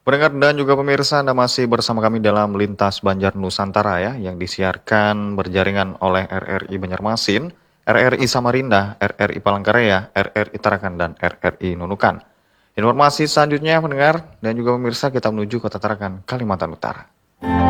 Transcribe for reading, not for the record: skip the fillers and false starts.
Pendengar dan juga pemirsa, Anda masih bersama kami dalam Lintas Banjar Nusantara ya, yang disiarkan berjaringan oleh RRI Banjarmasin, RRI Samarinda, RRI Palangkaraya, RRI Tarakan, dan RRI Nunukan. Informasi selanjutnya pendengar dan juga pemirsa, kita menuju Kota Tarakan, Kalimantan Utara.